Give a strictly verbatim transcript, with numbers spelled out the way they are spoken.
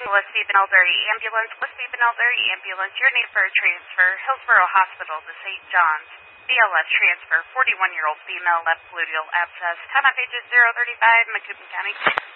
West Stephen Elderly Ambulance. West Stephen Elderly Ambulance. Your need for a transfer. Hillsborough Hospital to Saint John's. B L S transfer. forty-one-year-old female left gluteal abscess. Time on pages zero thirty-five, Macoupin County.